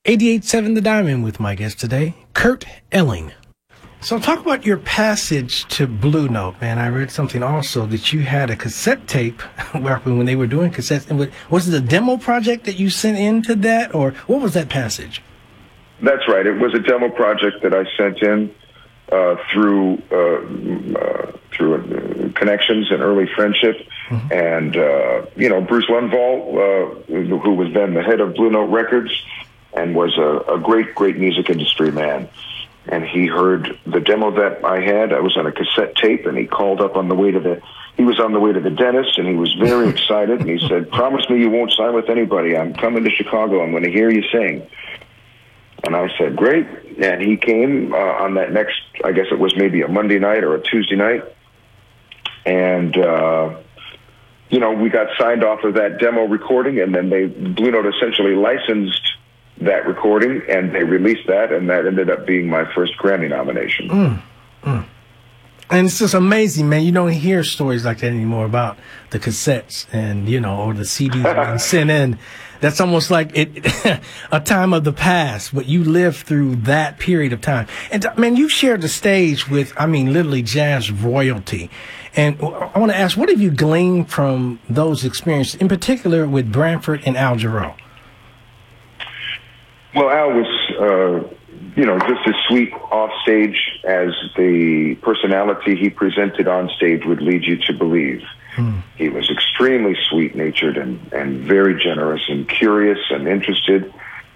88.7 The Diamond with my guest today, Kurt Elling. So talk about your passage to Blue Note, man. I read something also that you had a cassette tape when they were doing cassettes. And was it a demo project that you sent into that, or what was that passage? That's right. It was a demo project that I sent in through connections and early friendship. Mm-hmm. And, Bruce Lundvall, who was then the head of Blue Note Records and was a great music industry man. And he heard the demo that I had. I was on a cassette tape, and he called up on the way to the dentist, and he was very excited. And he said, "Promise me you won't sign with anybody. I'm coming to Chicago. I'm going to hear you sing." And I said, "Great." And he came on that next, I guess it was maybe a Monday night or a Tuesday night. And, we got signed off of that demo recording, and then Blue Note essentially licensed that recording, and they released that, and that ended up being my first Grammy nomination. And it's just amazing, man. You don't hear stories like that anymore about the cassettes and, or the CDs being sent in. That's almost like a time of the past, but you lived through that period of time. And, man, you shared the stage with, literally jazz royalty. And I want to ask, what have you gleaned from those experiences, in particular with Branford and Al Jarreau? Well, Al was, just as sweet off stage as the personality he presented on stage would lead you to believe. He was extremely sweet-natured and very generous and curious and interested.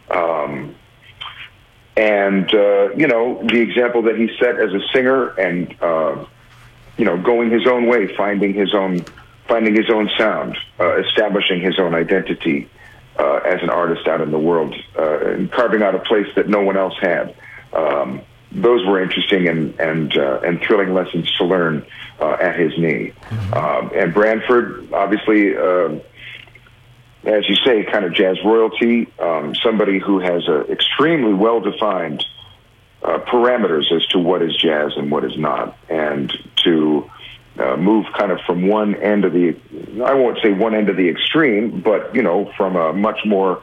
The example that he set as a singer and, going his own way, finding his own sound, establishing his own identity as an artist out in the world, and carving out a place that no one else had. Those were interesting and thrilling lessons to learn at his knee. Mm-hmm. And Branford, obviously, as you say, kind of jazz royalty, somebody who has extremely well-defined parameters as to what is jazz and what is not, and to move kind of from one end of the, I won't say one end of the extreme, but, from a much more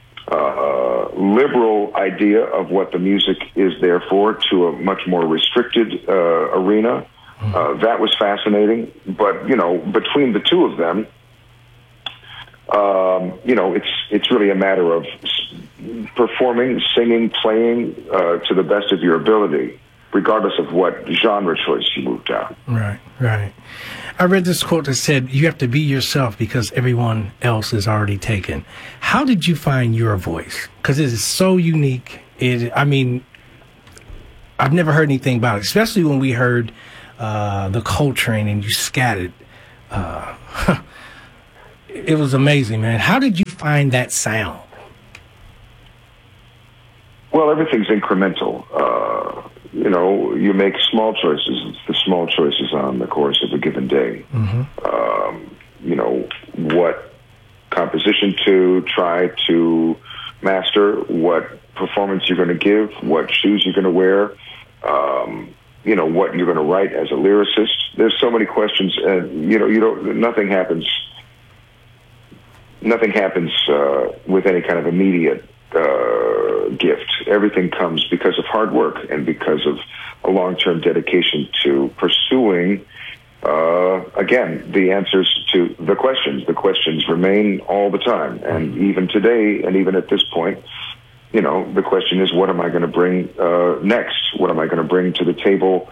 liberal idea of what the music is there for to a much more restricted arena. That was fascinating. But, between the two of them, it's really a matter of performing, singing, playing to the best of your ability, regardless of what genre choice you move down. Right. I read this quote that said, you have to be yourself because everyone else is already taken. How did you find your voice? Because it is so unique. I've never heard anything about it, especially when we heard the Coltrane and you scattered. It was amazing, man. How did you find that sound? Well, everything's incremental. You make small choices. It's the small choices on the course of a given day. Mm-hmm. What composition to try to master, what performance you're going to give, what shoes you're going to wear, what you're going to write as a lyricist. There's so many questions, and nothing happens with any kind of immediate gift. Everything comes because of hard work and because of a long-term dedication to pursuing, again, the answers to the questions. The questions remain all the time. And even today, and even at this point, the question is, what am I going to bring next? What am I going to bring to the table,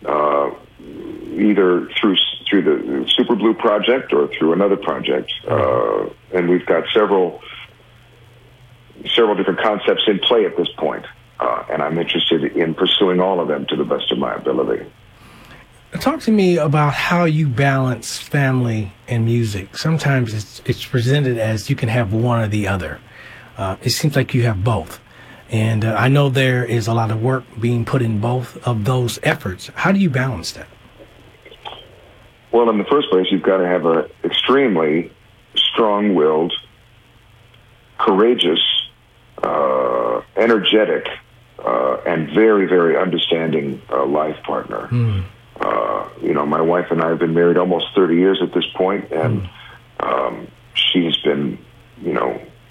either through the Super Blue project or through another project? And we've got several different concepts in play at this point, and I'm interested in pursuing all of them to the best of my ability. Talk to me about how you balance family and music. Sometimes it's presented as you can have one or the other. It seems like you have both. And I know there is a lot of work being put in both of those efforts. How do you balance that? Well, in the first place, you've got to have an extremely strong-willed, courageous, energetic, and very, very understanding life partner. My wife and I have been married almost 30 years at this point, and she's been,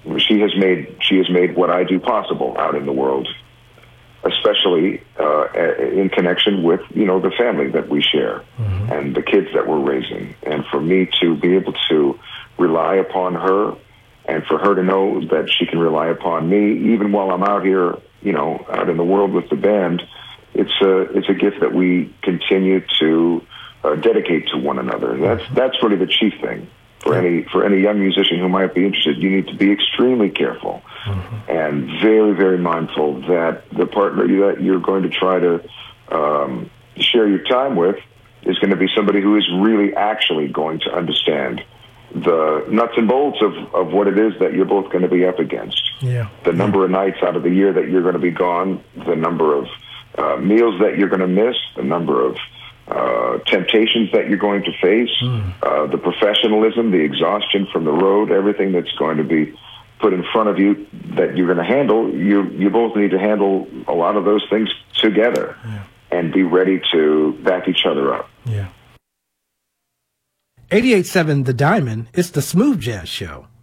she has made what I do possible out in the world, especially in connection with, the family that we share and the kids that we're raising. And for me to be able to rely upon her and for her to know that she can rely upon me, even while I'm out here, out in the world with the band, it's a gift that we continue to dedicate to one another. That's really the chief thing. For any young musician who might be interested, you need to be extremely careful and very, very mindful that the partner that you're going to try to share your time with is going to be somebody who is really actually going to understand the nuts and bolts of what it is that you're both going to be up against. Yeah. The number of nights out of the year that you're going to be gone, the number of meals that you're going to miss, the number of temptations that you're going to face, the professionalism, the exhaustion from the road, everything that's going to be put in front of you that you're going to handle. You both need to handle a lot of those things together and be ready to back each other up. Yeah. 88.7 The Diamond, it's the Smooth Jazz Show.